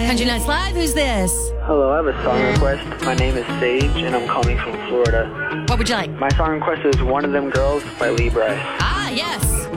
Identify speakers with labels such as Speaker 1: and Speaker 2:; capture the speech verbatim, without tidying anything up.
Speaker 1: Country Nights Live, who's this?
Speaker 2: Hello, I have a song request. My name is Sage, and I'm calling from Florida.
Speaker 1: What would you like?
Speaker 2: My song request is One of Them Girls by Lee Bryce.
Speaker 1: Ah, yes.